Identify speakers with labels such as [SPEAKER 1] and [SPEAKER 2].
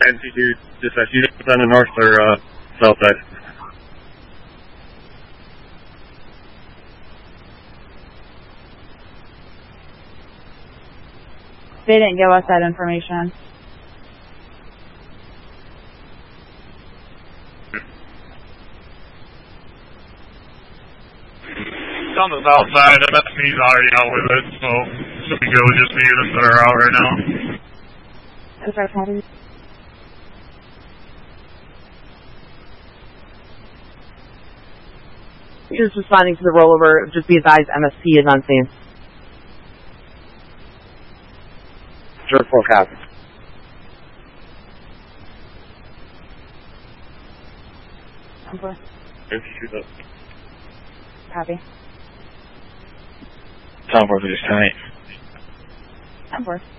[SPEAKER 1] NC2 dispatch. You just on the north or south side?
[SPEAKER 2] They didn't give us that information.
[SPEAKER 3] It's on the south side. MSP's already out with it, so should be good with just the units that are out right now.
[SPEAKER 2] I'm sorry, Patty.
[SPEAKER 4] Just responding to the rollover, just be advised MSP is on scene.
[SPEAKER 5] Sure, 4 copy.
[SPEAKER 2] Number.
[SPEAKER 1] NC2 up.
[SPEAKER 2] Copy.
[SPEAKER 5] Tom 4 for this tonight.
[SPEAKER 2] Number.